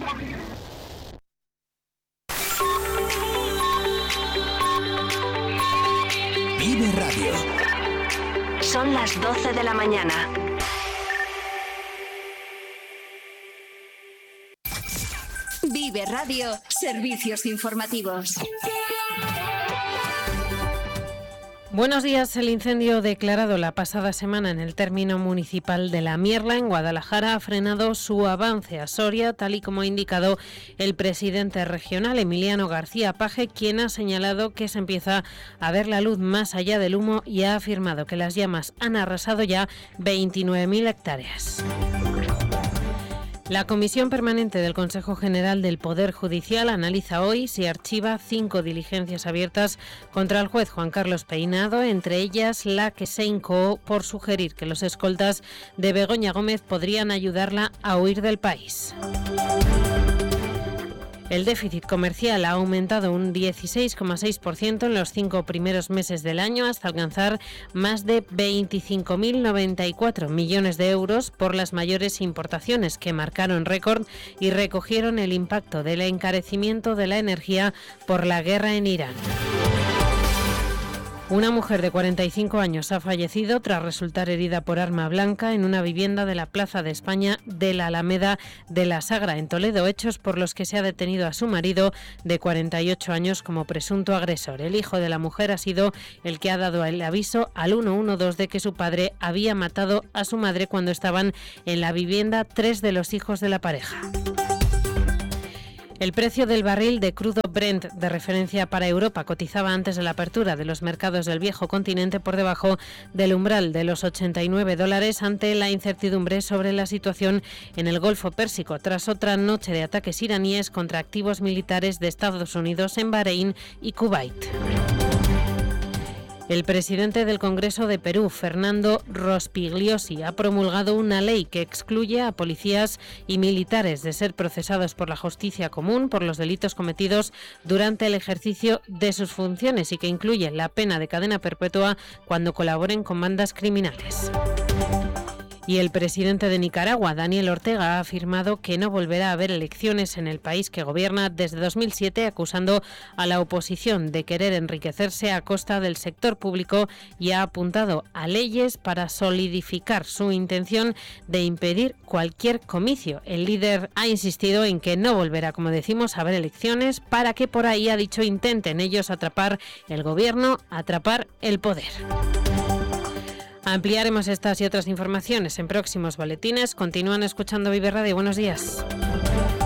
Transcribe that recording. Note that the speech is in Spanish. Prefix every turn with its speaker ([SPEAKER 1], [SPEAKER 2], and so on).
[SPEAKER 1] Vive Radio.
[SPEAKER 2] Son las 12 de la mañana. Vive Radio, servicios informativos.
[SPEAKER 3] Buenos días. El incendio declarado la pasada semana en el término municipal de La Mierla, en Guadalajara, ha frenado su avance a Soria, tal y como ha indicado el presidente regional, Emiliano García Paje, quien ha señalado que se empieza a ver la luz más allá del humo y ha afirmado que las llamas han arrasado ya 29.000 hectáreas. La Comisión Permanente del Consejo General del Poder Judicial analiza hoy si archiva 5 diligencias abiertas contra el juez Juan Carlos Peinado, entre ellas la que se incoó por sugerir que los escoltas de Begoña Gómez podrían ayudarla a huir del país. El déficit comercial ha aumentado un 16,6% en los 5 primeros meses del año, hasta alcanzar más de 25.094 millones de euros por las mayores importaciones, que marcaron récord y recogieron el impacto del encarecimiento de la energía por la guerra en Irán. Una mujer de 45 años ha fallecido tras resultar herida por arma blanca en una vivienda de la Plaza de España de la Alameda de la Sagra, en Toledo, hechos por los que se ha detenido a su marido de 48 años como presunto agresor. El hijo de la mujer ha sido el que ha dado el aviso al 112 de que su padre había matado a su madre cuando estaban en la vivienda 3 de los hijos de la pareja. El precio del barril de crudo Brent, de referencia para Europa, cotizaba antes de la apertura de los mercados del viejo continente por debajo del umbral de los $89 ante la incertidumbre sobre la situación en el Golfo Pérsico, tras otra noche de ataques iraníes contra activos militares de Estados Unidos en Bahrein y Kuwait. El presidente del Congreso de Perú, Fernando Rospigliosi, ha promulgado una ley que excluye a policías y militares de ser procesados por la justicia común por los delitos cometidos durante el ejercicio de sus funciones y que incluye la pena de cadena perpetua cuando colaboren con bandas criminales. Y el presidente de Nicaragua, Daniel Ortega, ha afirmado que no volverá a haber elecciones en el país que gobierna desde 2007, acusando a la oposición de querer enriquecerse a costa del sector público, y ha apuntado a leyes para solidificar su intención de impedir cualquier comicio. El líder ha insistido en que no volverá, como decimos, a haber elecciones para que por ahí, ha dicho, intenten ellos atrapar el gobierno, atrapar el poder. Ampliaremos estas y otras informaciones en próximos boletines. Continúan escuchando Vive Radio. Buenos días.